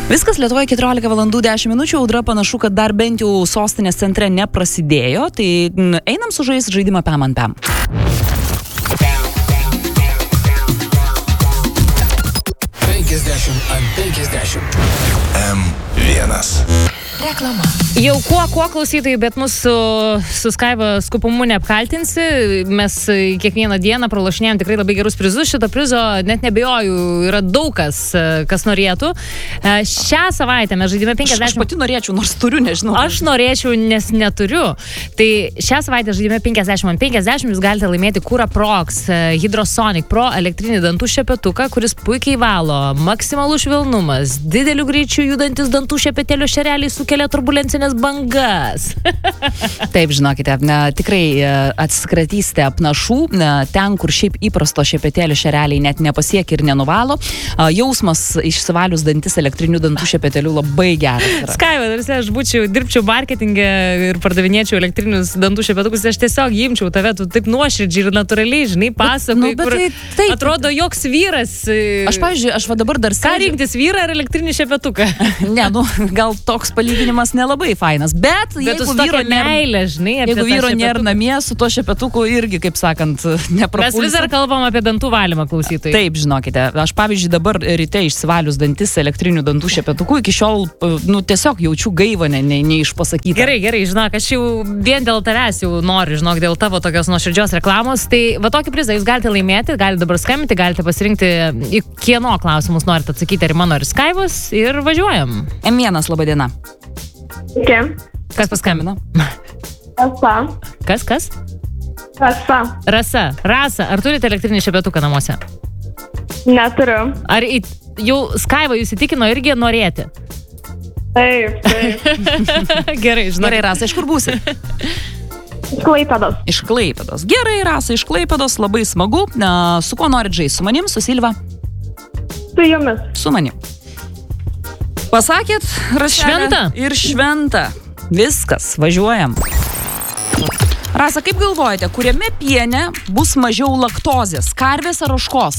Viskas Lietuvoje 14 valandų 10 minučių, audra panašu, kad dar bent jau sostinės centre neprasidėjo, tai einam sužaisti žaidimą Pem ant Pem. M1. Reklama. Jau kuo klausytojai, bet mūsų su Skype skupumu neapkaltinsi. Mes kiekvieną dieną pralošinėjom tikrai labai gerus prizus. Šito prizo net nebejoju, yra daug kas norėtų. Šią savaitę mes žaidime 50... Aš pati norėčiau, nors turiu, nežinau. Aš norėčiau, nes neturiu. Tai šią savaitę žaidime 50 ant 50 jūs galite laimėti Cura Prox Hydrosonic Pro elektrinį dantų šepetuką, kuris puikiai valo, maksimalus švelnumas, dideliu greičiu judantis dantų šepetėlio šereliai sukelia turbulencinės bangas. Taip, žinokite, tikrai atsikratysite apnašų, ten, kur šiaip įprasto šepetėlio šereliai net nepasiekia ir nenuvalo. Jausmas išsivalius dantis elektrinių dantų šepetėlių labai geras. Skype, aš dirbčiau marketingę ir pardavinėčiau elektrinius dantų šepetukus, aš tiesiog imčiau tave, tu taip nuoširdžiai ir natūraliai, žinai, pasakoji, kur tai atrodo joks vyras. Aš, pavyzdžiui, va dabar dar Ką rinktis, vyrą ar elektrinį šepetuką? Ne, gal toks palyginimas nelabai fainas, bet jeigu vyro meilė, žinai, jeigu vyro nėra namie, su to šepetuku irgi, kaip sakant, neprapulsi. Mes vis dar kalbam apie dantų valymą, klausytojai. Taip, žinokite, aš pavyzdžiui dabar ryte išsivalius dantis elektrinių dantų šepetuku, iki šiol, tiesiog jaučiu gaivą, neišpasakytą. Gerai, žinok, aš jau vien dėl tavęs jau noriu, žinok, dėl tavo tokios nuoširdžios reklamos, tai va tokį prizą jūs galite laimėti, galite dabar skambinti, galite pasirinkti, į kieno klausimus norite atsakyti, ar mano, ar Skype'as, ir važiuojam. M1, laba diena. Kas paskambino? Rasa. Kas? Rasa. Rasa, ar turite elektrinį šepetuką namuose? Neturiu. Ar jau Skype jūs įtikino irgi norėti? Taip. Gerai, žinok. Gerai, Rasa, iš kur būsi? Iš Klaipėdos. Gerai, Rasa, iš Klaipėdos, labai smagu. Su kuo norit žaisti? Su manim, su Silva? Su jumis. Su manim. Pasakėt, šventa. Ir šventa. Viskas, važiuojam. Rasa, kaip galvojate, kuriame piene bus mažiau laktozės? Karvės ar ožkos?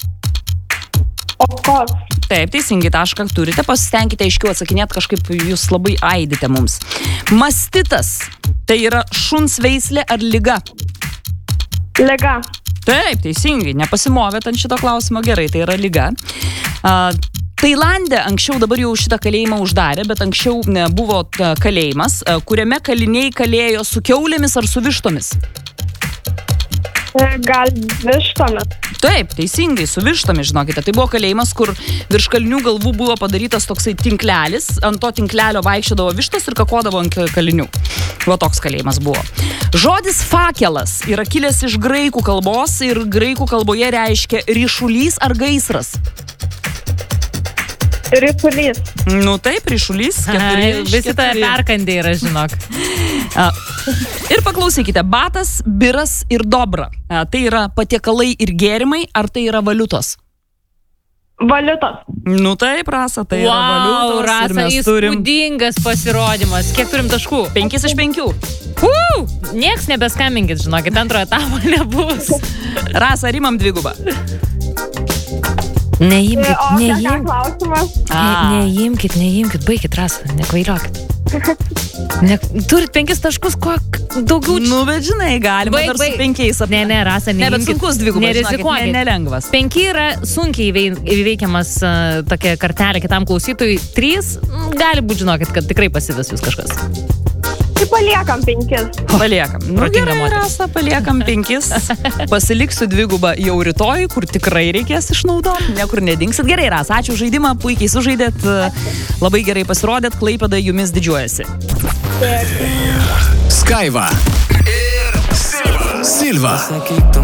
Ožkos. Taip, teisingai tašką turite, pasistengkite aiškiau atsakinėti, kažkaip jūs labai aidite mums. Mastitas, tai yra šuns veislė ar liga? Liga. Taip, teisingai, nepasimovėt ant šito klausimo, gerai, tai yra liga. Tailande anksčiau, dabar jau šitą kalėjimą uždarė, bet anksčiau buvo kalėjimas, kuriame kaliniai kalėjo su kiaulėmis ar su vištomis? Gal vištomis. Taip, teisingai, su vištomis, žinokite. Tai buvo kalėjimas, kur virš kalinių galvų buvo padarytas toksai tinklelis, ant to tinklelio vaikščiodavo vištos ir kakodavo ant kalinių. Va toks kalėjimas buvo. Žodis fakelas yra kilęs iš graikų kalbos ir graikų kalboje reiškia ryšulys ar gaisras? Ryšulys. Taip, ryšulys. Visi tą perkandė yra, žinok. Ir paklausykite, batas, biras ir dobra. Tai yra patiekalai ir gėrimai, ar tai yra valiutos? Valiutos. Taip, Rasa, tai yra valiutos. Rasa, įspūdingas pasirodymas. Kiek turim taškų? 5 iš 5. Nieks nebeskambinkit, žinokit, antrojo etapo nebus. Rasa, rimam dvigubą. Neimkit, baikit, Rasa, nekvailiokit. Turit 5 taškus, kuo daugiau... Bet žinai, galima dar su 5 apne. Ne, Rasa, neimkit. Bet sunkus dvigubas, nerizikuokit. Nelengvas. 5 yra sunkiai įveikiamas tokia kartelė kitam klausytojui. 3 gali būti, žinokit, kad tikrai pasivis jūs kažkas. Tai paliekam 5. Paliekam. Gerai, Rasa, paliekam 5. Pasiliksiu dvigubą jau rytoj, kur tikrai reikės išnaudoti. Niekur nedingsit. Gerai, Rasa, ačiū žaidimą, puikiai sužaidėt. Labai gerai pasirodėt, Klaipėda jumis didžiuojasi. Skype ir Silva.